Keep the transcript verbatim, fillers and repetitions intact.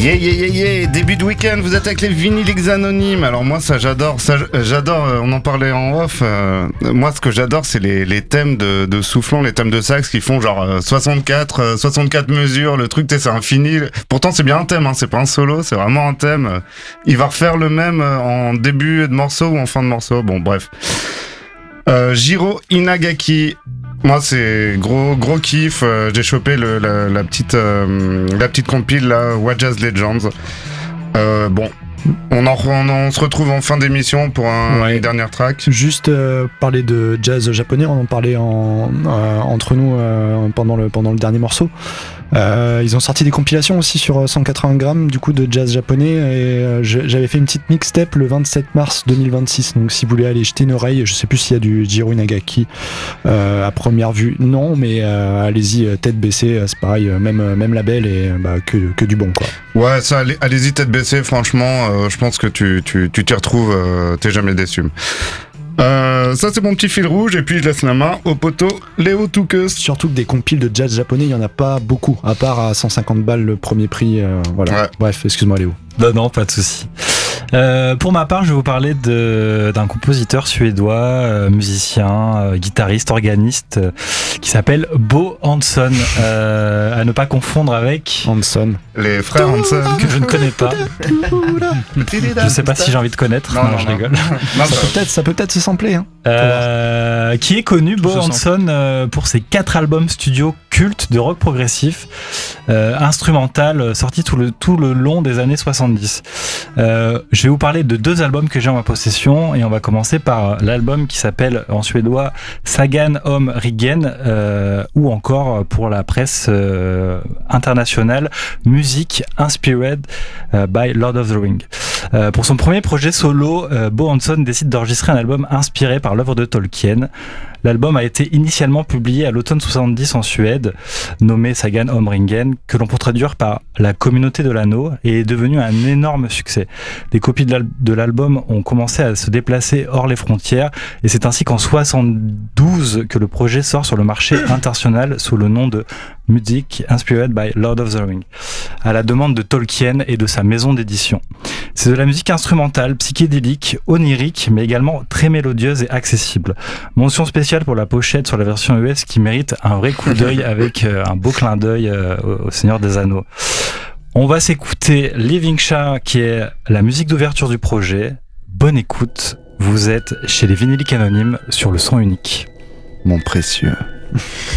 Yeah, yeah, yeah, yeah. Début de week-end, vous êtes avec les Vinyliques Anonymes. Alors moi, ça j'adore, ça j'adore, on en parlait en off. Euh, moi, ce que j'adore, c'est les, les thèmes de, de soufflants, les thèmes de sax qui font genre soixante-quatre, soixante-quatre mesures. Le truc, c'est infini. Pourtant, c'est bien un thème, hein, c'est pas un solo, c'est vraiment un thème. Il va refaire le même en début de morceau ou en fin de morceau. Bon, bref. Euh, Jiro Inagaki. Moi, c'est gros gros kiff. Euh, j'ai chopé le, la, la petite euh, la petite compile là, What Jazz Legends. Euh, bon, on, en, on, on se retrouve en fin d'émission pour un, ouais. une dernière track. Juste euh, parler de jazz japonais, on en parlait en, euh, entre nous euh, pendant le pendant le dernier morceau. Euh, ils ont sorti des compilations aussi sur cent quatre-vingts grammes du coup de jazz japonais et euh, j'avais fait une petite mixtape le vingt-sept mars deux mille vingt-six, donc si vous voulez aller jeter une oreille, je sais plus s'il y a du Jiro Inagaki euh, à première vue, non, mais euh, allez-y tête baissée, c'est pareil, même, même label et bah, que, que du bon quoi. Ouais, ça, allez, allez-y tête baissée, franchement, euh, je pense que tu, tu, tu t'y retrouves, euh, t'es jamais déçu. Euh, ça c'est mon petit fil rouge et puis je laisse la main au poteau Léo Touqueus. Surtout que des compiles de jazz japonais il y en a pas beaucoup, à part à cent cinquante balles le premier prix, euh, voilà. Ouais. Bref, excuse-moi Léo. Non non, pas de souci. Euh, pour ma part, je vais vous parler de, d'un compositeur suédois, euh, musicien, euh, guitariste, organiste, euh, qui s'appelle Bo Hansson, euh, à ne pas confondre avec Hansson. Les frères Hansson. Que je ne connais pas. Je sais pas si j'ai envie de connaître. Non, non, non je non. rigole. Non, ça, peut peut-être, ça peut peut-être se sampler. Hein, euh, qui est connu, Bo Hansson, euh, pour ses quatre albums studio cultes de rock progressif, euh, instrumental, sortis tout le, tout le long des années soixante-dix. Euh, je vais vous parler de deux albums que j'ai en ma possession et on va commencer par l'album qui s'appelle en suédois Sagan om Ringen euh, ou encore pour la presse euh, internationale Music Inspired euh, by Lord of the Ring. Euh, pour son premier projet solo, euh, Bo Hansson décide d'enregistrer un album inspiré par l'œuvre de Tolkien. L'album a été initialement publié à l'automne soixante-dix en Suède, nommé Sagan om Ringen, que l'on peut traduire par la communauté de l'anneau, et est devenu un énorme succès. Des copies de l'album ont commencé à se déplacer hors les frontières, et c'est ainsi qu'en soixante-douze que le projet sort sur le marché international sous le nom de Music Inspired by Lord of the Ring, à la demande de Tolkien et de sa maison d'édition. C'est de la musique instrumentale, psychédélique, onirique, mais également très mélodieuse et accessible. Mention spéciale pour la pochette sur la version U S qui mérite un vrai coup d'œil avec euh, un beau clin d'œil euh, au, au Seigneur des Anneaux. On va s'écouter Living Shah qui est la musique d'ouverture du projet. Bonne écoute, vous êtes chez les Vinyliques Anonymes sur le son unique. Mon précieux.